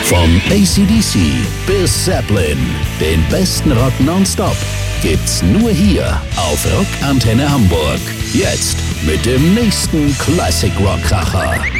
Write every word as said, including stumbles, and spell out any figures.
Von A C D C bis Zeppelin, den besten Rock nonstop gibt's nur hier auf Rockantenne Hamburg. Jetzt mit dem nächsten Classic Rock Kracher.